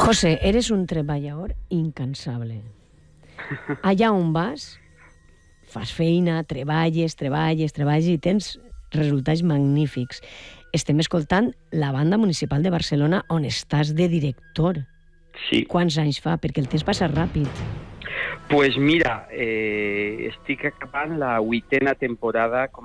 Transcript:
José, eres un treballador incansable. Allà on vas, fas feina, treballes i tens resultats magnífics. Estem escoltant la Banda Municipal de Barcelona on estàs de director. Sí. Quants anys fa? Perquè el temps passa ràpid. Pues mira, estic acabant la 8ª temporada com